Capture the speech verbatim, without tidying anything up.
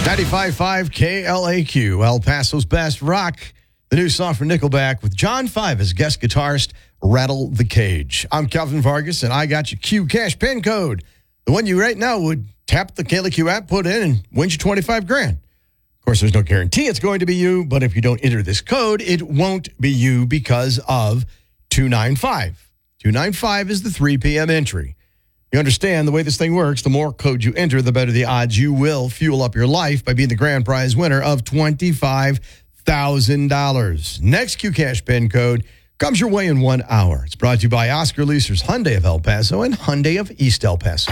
ninety-five point five K L A Q, El Paso's best rock. The new song from Nickelback with John Five as guest guitarist, Rattle the Cage. I'm Calvin Vargas, and I got your Q Cash pin code. The one you right now would tap the K L A Q app, put in, and win you twenty-five grand. Of course, there's no guarantee it's going to be you, but if you don't enter this code, it won't be you because of two ninety-five. two ninety-five is the three p.m. entry. You understand the way this thing works, the more code you enter, the better the odds you will fuel up your life by being the grand prize winner of twenty-five thousand dollars. Next Q Cash pin code comes your way in one hour. It's brought to you by Oscar Leaser's Hyundai of El Paso and Hyundai of East El Paso.